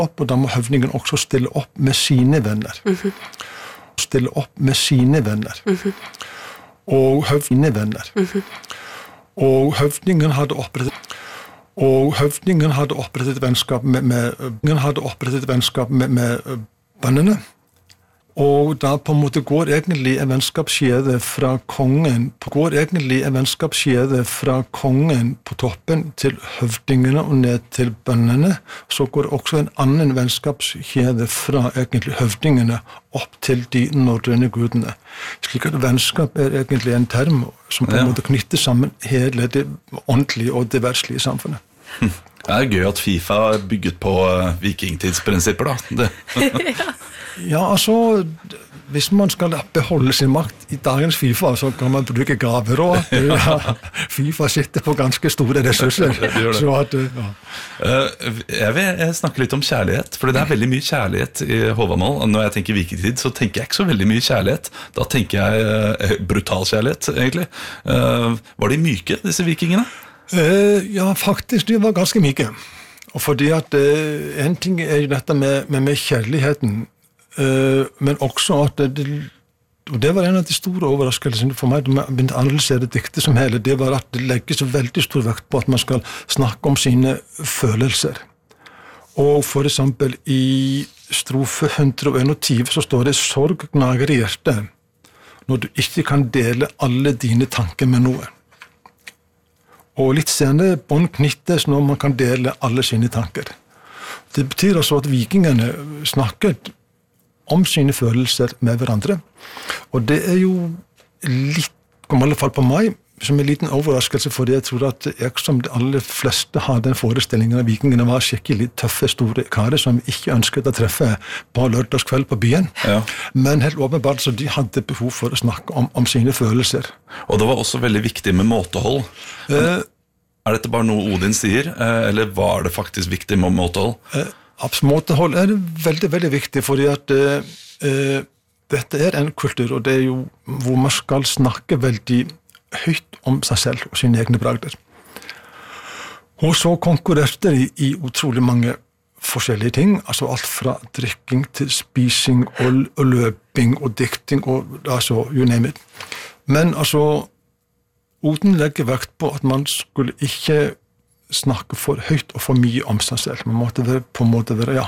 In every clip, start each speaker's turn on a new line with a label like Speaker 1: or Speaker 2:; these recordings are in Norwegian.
Speaker 1: og da må høvdingen også stille opp med sine venner. Stille opp med sine venner. Og høvdingen venner. Og høvdingen hadde opprettet vennskap med bøndene. Og da på en måte går egentlig en vennskapskjede fra kongen på toppen til høvdingene og ned til bøndene. Så går også en annen vennskapskjede fra egentlig høvdingene opp til de norrøne gudene. Slik at vennskap egentlig en term som på en måte knytter sammen hele det åndelige og det verdslige samfunnet.
Speaker 2: Det gøy at FIFA er bygget på vikingtidsprinsipper da.
Speaker 1: Ja, altså, hvis man skal beholde sin makt i dagens FIFA, så kan man bruke gaver også. FIFA sitter på ganske store ressurser. Så at,
Speaker 2: Jeg vil snakke litt om kjærlighet, for det veldig mye kjærlighet i Håvamål. Når jeg tenker vikingtid, så tenker jeg ikke så veldig mye kjærlighet. Da tenker jeg brutal kjærlighet, egentlig. Var de myke, disse vikingene?
Speaker 1: Ja, faktisk, de var ganske myke. Og fordi at en ting jo dette med kjærligheten, men også at og det var en av de store overraskelsene for meg da jeg begynte å analysere diktet som hele, det var at det legges veldig stor vekt på at man skal snakke om sine følelser. Og for eksempel i strofe 121 så står det «Sorg gnager i hjertet når du ikke kan dele alle dine tanker med noen». Og litt senere bånd knyttes når man kan dele alle sine tanker. Det betyr altså at vikingene snakket om sine følelser med hverandre. Og det jo litt, i alle fall på meg, som en liten overraskelse, fordi jeg tror at jeg som de aller fleste har den forestillingen at vikingene var skikkelig tøffe, store karer som ikke ønsket å treffe på lørdagskveld på byen. Ja. Men helt åpenbart så de hadde behov for å snakke om sine følelser.
Speaker 2: Og det var også veldig viktig med måtehold. Dette bare noe Odin sier, eller var det faktisk viktig med måtehold?
Speaker 1: Måtehold veldig, veldig viktig, fordi at dette en kultur, og det jo hvor man skal snakke veldig høyt om seg selv og sine egne bragder. Og så konkurrerte de i utrolig mange forskjellige ting, altså alt fra drikking til spising og løping og dikting og altså, you name it. Men altså, Odin legger vekt på at man skulle ikke snakke for høyt og for mye om seg selv. Man måtte på en måte være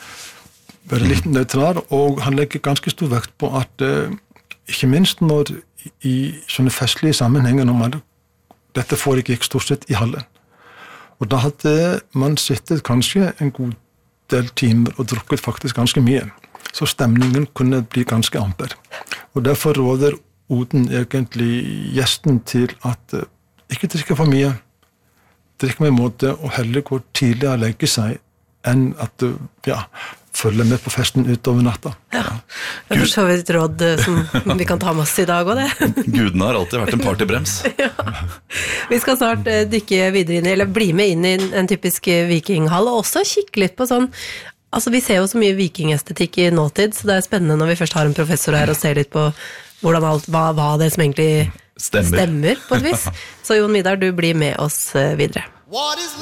Speaker 1: litt nøytral, og han legger ganske stor vekt på at ikke minst når i sånne festlige sammenhenger, dette foregikk stort sett i hallen. Og da hadde man sittet kanskje en god del timer og drukket faktisk ganske mye. Så stemningen kunne bli ganske amper. Og derfor råder Odin egentlig gjesten til at ikke drikke for mye, drikke med måte og heller gå tidlig å legge seg enn at følge med på festen utover natta.
Speaker 3: Ja, det så et råd som vi kan ta med oss i dag også, det.
Speaker 2: Gudene har alltid vært en partybrems.
Speaker 3: Ja. Vi skal snart dykke videre inn, eller bli med inn i en typisk vikinghall, og også kikke litt på sånn, altså vi ser jo så mye vikingestetikk i nåtid, så det spennende når vi først har en professor her og ser litt på hva det som egentlig stemmer på et vis. Så Jon Vidar, du blir med oss videre.